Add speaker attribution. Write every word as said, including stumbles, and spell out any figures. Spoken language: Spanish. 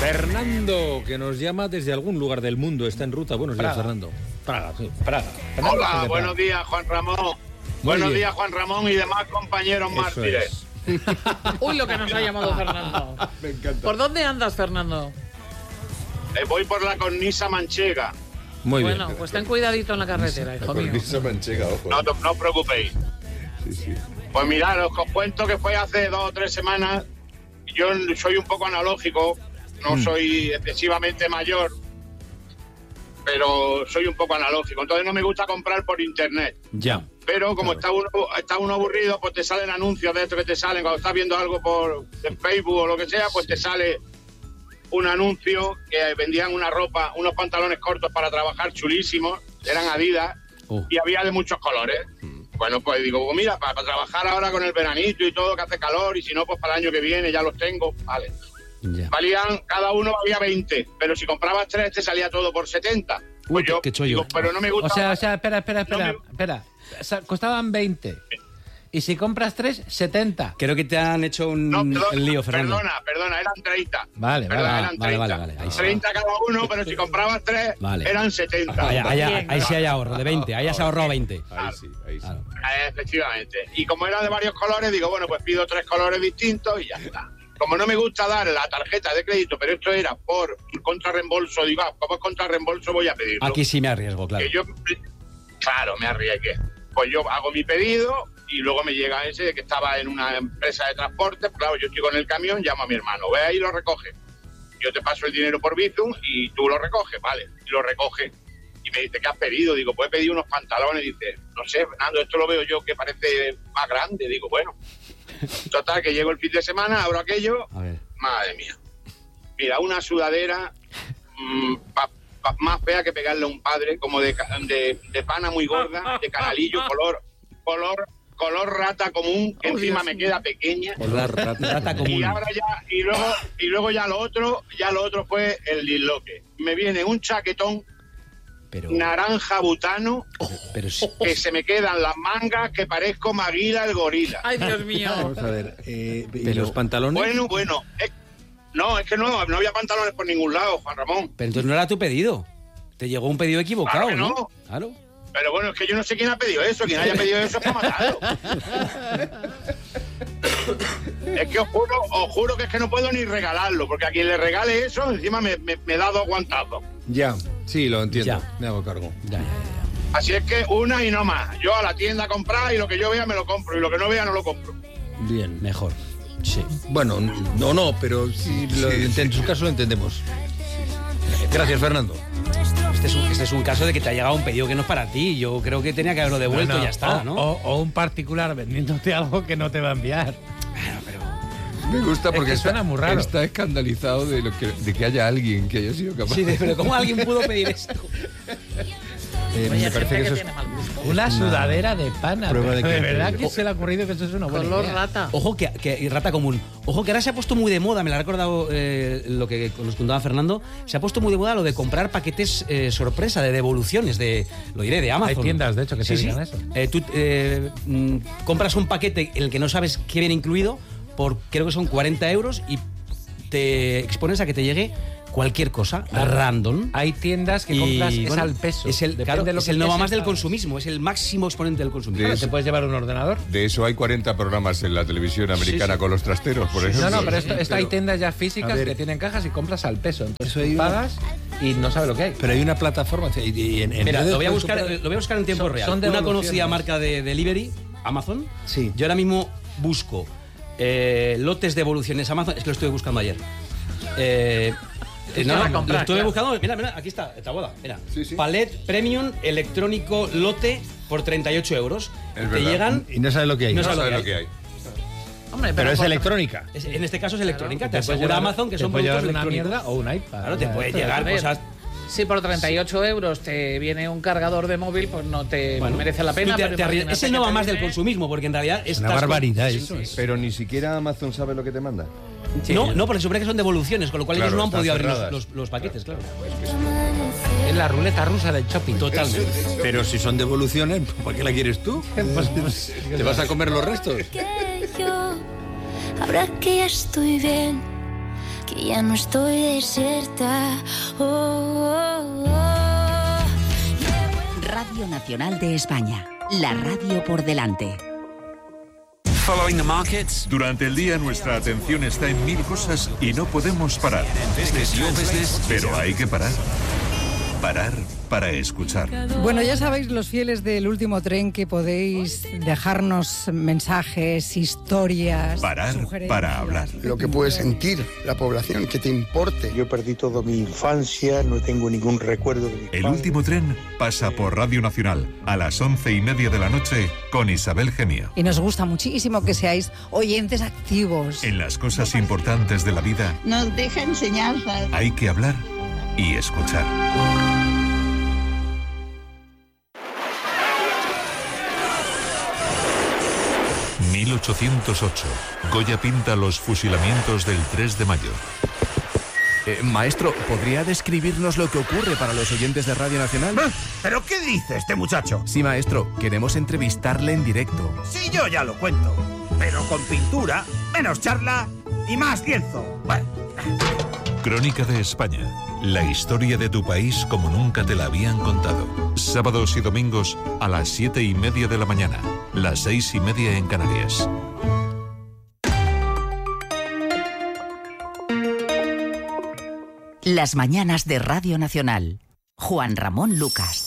Speaker 1: Fernando, que nos llama desde algún lugar del mundo, está en ruta. Buenos días, Fernando.
Speaker 2: Praga, sí, Praga.
Speaker 3: Fernando, Hola, buenos días, Juan Ramón. Muy buenos bien. días, Juan Ramón y demás compañeros Eso mártires.
Speaker 4: Es. Uy, lo que nos ha llamado Fernando.
Speaker 2: Me encanta.
Speaker 4: ¿Por dónde andas, Fernando?
Speaker 3: Eh, voy por la cornisa manchega.
Speaker 1: Muy
Speaker 4: bueno,
Speaker 1: bien.
Speaker 4: pues ten cuidadito en la carretera, hijo mío.
Speaker 2: Cornisa manchega, ojo.
Speaker 3: No, no, no os preocupéis.
Speaker 2: Sí, sí.
Speaker 3: Pues mirad, os cuento que fue hace dos o tres semanas. Yo soy un poco analógico, no mm. soy excesivamente mayor, pero soy un poco analógico. Entonces no me gusta comprar por internet.
Speaker 1: Ya.
Speaker 3: Pero como
Speaker 1: claro.
Speaker 3: está uno está uno aburrido, pues te salen anuncios de estos que te salen. Cuando estás viendo algo por en Facebook o lo que sea, pues te sale un anuncio que vendían una ropa, unos pantalones cortos para trabajar chulísimos, eran Adidas, oh. y había de muchos colores. Mm. Bueno, pues digo, pues mira, para, para trabajar ahora con el veranito y todo, que hace calor, y si no, pues para el año que viene ya los tengo, vale.
Speaker 1: Ya.
Speaker 3: Valían, cada uno valía veinte, pero si comprabas tres te salía todo por setenta. Pues
Speaker 1: Uy,
Speaker 3: yo,
Speaker 1: qué chollo.
Speaker 3: Digo, pero no me gusta.
Speaker 2: O sea, o sea, espera, espera, espera,
Speaker 3: no me...
Speaker 2: espera. O sea, costaban veinte. Y si compras tres, setenta.
Speaker 5: Creo que te han hecho un
Speaker 3: no, perdona,
Speaker 5: el lío, Fernando.
Speaker 3: Perdona, perdona, eran treinta.
Speaker 2: Vale,
Speaker 3: perdona,
Speaker 2: vale,
Speaker 3: eran
Speaker 5: vale,
Speaker 3: treinta.
Speaker 5: vale, vale, ahí
Speaker 3: treinta cada uno, pero si comprabas tres,
Speaker 5: vale.
Speaker 3: eran setenta.
Speaker 5: Ahí, ahí, ahí,
Speaker 4: Bien,
Speaker 5: ahí sí hay ahorro, de veinte. Ahí has ahorrado veinte.
Speaker 2: Ahí sí, ahí sí.
Speaker 5: Claro.
Speaker 3: Eh, efectivamente. Y como era de varios colores, digo, bueno, pues pido tres colores distintos y ya está. Como no me gusta dar la tarjeta de crédito, pero esto era por contrarreembolso, digo, ah, como es contrarreembolso voy a pedirlo.
Speaker 5: Aquí sí me arriesgo, claro.
Speaker 3: Que yo, claro, me arriesgué. Pues yo hago mi pedido y luego me llega ese de que estaba en una empresa de transporte. Claro, yo estoy con el camión, llamo a mi hermano, ve ahí y lo recoge. Yo te paso el dinero por Bizum y tú lo recoges, vale, y lo recoge. Y me dice, ¿qué has pedido? Digo, pues he pedido unos pantalones. Dice, no sé, Fernando, esto lo veo yo que parece más grande. Digo, bueno. Total, que llego el fin de semana, abro aquello.
Speaker 5: A ver.
Speaker 3: Madre mía. Mira, una sudadera mmm, pa, pa, más fea que pegarle a un padre, como de, de, de pana muy gorda, de canalillo, color, color, color rata común, que oh, encima Dios me Dios. Queda pequeña.
Speaker 5: Color rata, rata común.
Speaker 3: Y ahora ya, y luego, y luego ya lo otro, ya lo otro fue el disloque. Me viene un chaquetón. Pero... naranja butano, oh, pero sí. Que se me quedan las mangas que parezco Maguila el gorila.
Speaker 4: Ay, Dios mío.
Speaker 1: Vamos a ver, eh, ¿y pero... los pantalones?
Speaker 3: Bueno, bueno, es... no, es que no, no había pantalones por ningún lado, Juan Ramón.
Speaker 5: Pero entonces no era tu pedido, te llegó un pedido equivocado, claro, ¿no? ¿no? Claro.
Speaker 3: Pero bueno, es que yo no sé quién ha pedido eso, quien haya pedido eso es para matarlo. Es que os juro, os juro que es que no puedo ni regalarlo, porque a quien le regale eso, encima me, me, me da dos guantazos.
Speaker 1: Ya, sí, lo entiendo,
Speaker 5: ya.
Speaker 1: Me hago cargo.
Speaker 5: Ya, ya, ya.
Speaker 3: Así es que una y no más. Yo a la tienda a comprar y lo que yo vea me lo compro, y lo que no vea no lo compro.
Speaker 1: Bien,
Speaker 5: mejor. Sí.
Speaker 1: Bueno, no, no, pero sí, lo, sí, en su caso lo entendemos. Gracias, Fernando.
Speaker 5: Este es, un, este es un caso de que te ha llegado un pedido que no es para ti. Yo creo que tenía que haberlo devuelto no, no, y ya está,
Speaker 2: o,
Speaker 5: ¿no?
Speaker 2: O, o un particular vendiéndote algo que no te va a enviar.
Speaker 5: Bueno, pero...
Speaker 1: Me gusta porque
Speaker 2: es que suena
Speaker 1: está,
Speaker 2: muy raro.
Speaker 1: Está escandalizado de, lo que, de que haya alguien que haya sido capaz.
Speaker 5: Sí, de, pero ¿cómo alguien pudo pedir esto?
Speaker 1: Eh,
Speaker 4: Oye,
Speaker 1: me parece que, que eso es
Speaker 2: una sudadera de pana.
Speaker 1: Prueba de,
Speaker 2: de verdad que se le ha ocurrido que eso es una buena
Speaker 4: color
Speaker 2: idea.
Speaker 4: rata.
Speaker 5: Ojo que, que rata común. Ojo que ahora se ha puesto muy de moda. Me lo ha recordado eh, lo que nos contaba Fernando. Se ha puesto muy de moda lo de comprar paquetes eh, sorpresa de devoluciones de, lo diré, de Amazon.
Speaker 2: Hay tiendas de hecho que
Speaker 5: sí,
Speaker 2: se dedican
Speaker 5: sí.
Speaker 2: a eso.
Speaker 5: Eh, tú eh, mm, compras un paquete en el que no sabes qué viene incluido por creo que son cuarenta euros y te expones a que te llegue cualquier cosa, claro. Random.
Speaker 2: Hay tiendas que
Speaker 5: y,
Speaker 2: compras es
Speaker 5: bueno,
Speaker 2: al peso.
Speaker 5: Es el, claro,
Speaker 2: de lo
Speaker 5: es
Speaker 2: que
Speaker 5: el no va más del
Speaker 2: sabes.
Speaker 5: consumismo, es el máximo exponente del consumismo.
Speaker 2: Claro, ¿te puedes llevar un ordenador?
Speaker 6: De eso hay cuarenta programas en la televisión americana sí, sí. con los trasteros, por sí, ejemplo.
Speaker 2: No, no, pero esto, esto
Speaker 6: pero...
Speaker 2: hay tiendas ya físicas ver, que tienen cajas y compras al peso. Entonces tú pagas y no sabes lo que hay.
Speaker 1: Pero hay una plataforma. Y, y en, en
Speaker 5: Mira, lo voy, a buscar, comprar... lo voy a buscar en tiempo
Speaker 2: son,
Speaker 5: real.
Speaker 2: Son
Speaker 5: una conocida marca de delivery, Amazon.
Speaker 1: Sí.
Speaker 5: Yo ahora mismo busco eh, lotes de devoluciones Amazon. Es que lo estuve buscando ayer. Eh... Eh, no, no, comprar, lo estuve claro. buscando. Mira, mira, aquí está, esta boda. Mira, sí, sí. Palet Premium electrónico lote por treinta y ocho euros.
Speaker 6: Es
Speaker 5: te llegan
Speaker 1: y no sabes lo que hay.
Speaker 5: No,
Speaker 6: no
Speaker 5: sabes
Speaker 6: sabe
Speaker 5: lo que hay.
Speaker 6: hay.
Speaker 2: Hombre,
Speaker 1: pero, pero es electrónica.
Speaker 5: Es, en este caso es electrónica. Claro, te asegura
Speaker 2: llevar,
Speaker 5: Amazon que son productos
Speaker 2: una
Speaker 5: electrónicos.
Speaker 2: Mierda o un iPad.
Speaker 5: Claro, te puede llegar cosas.
Speaker 4: Si por treinta y ocho euros te viene un cargador de móvil, pues no te bueno, merece la pena.
Speaker 5: Te, te arri- ese no va más viene... del consumismo, porque en realidad es
Speaker 1: una barbaridad eso.
Speaker 6: Sí, sí. Pero ni siquiera Amazon sabe lo que te manda.
Speaker 5: Sí. No, no, porque supone que son devoluciones, con lo cual
Speaker 6: claro,
Speaker 5: ellos no han podido
Speaker 6: cerradas.
Speaker 5: abrir los, los, los paquetes, claro.
Speaker 2: Es la ruleta rusa del shopping.
Speaker 5: Totalmente.
Speaker 1: Pero si son devoluciones, ¿por qué la quieres tú? Pues, pues, ¿te vas a comer los restos?
Speaker 7: Que yo, ahora que ya estoy bien, que que ya no estoy desierta. Oh, oh, oh.
Speaker 8: Radio Nacional de España, la radio por delante.
Speaker 9: Following the markets.
Speaker 10: Durante el día nuestra atención está en mil cosas y no podemos parar. Pero hay que parar. Parar para escuchar.
Speaker 11: Bueno, ya sabéis, los fieles del Último Tren, que podéis dejarnos mensajes, historias.
Speaker 10: Parar para hablar.
Speaker 12: Lo que puede sentir la población, que te importe.
Speaker 13: Yo perdí toda mi infancia, no tengo ningún recuerdo de mi
Speaker 10: El
Speaker 13: padre.
Speaker 10: Último Tren pasa por Radio Nacional a las once y media de la noche con Isabel Gemio.
Speaker 11: Y nos gusta muchísimo que seáis oyentes activos.
Speaker 10: En las cosas importantes de la vida
Speaker 14: nos deja enseñanzas.
Speaker 10: Hay que hablar y escuchar. mil ochocientos ocho. Goya pinta los fusilamientos del tres de mayo.
Speaker 15: Eh, maestro, ¿podría describirnos lo que ocurre para los oyentes de Radio Nacional?
Speaker 16: ¿Pero qué dice este muchacho?
Speaker 15: Sí, maestro, queremos entrevistarle en directo.
Speaker 16: Sí, yo ya lo cuento. Pero con pintura, menos charla y más lienzo. Bueno.
Speaker 10: Crónica de España. La historia de tu país como nunca te la habían contado. Sábados y domingos a las siete y media de la mañana. Las seis y media en Canarias.
Speaker 8: Las mañanas de Radio Nacional. Juan Ramón Lucas.